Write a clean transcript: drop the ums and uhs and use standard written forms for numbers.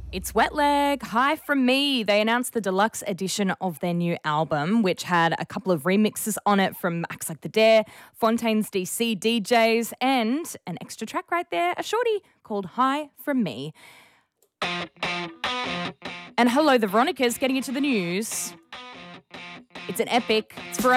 It's Wet Leg. Hi from me. They announced the deluxe edition of their new album, which had a couple of remixes on it from acts like The Dare, Fontaine's DC DJs, and an extra track right there, a shorty called Hi from Me. And hello, the Veronicas, getting into the news. It's an epic. It's for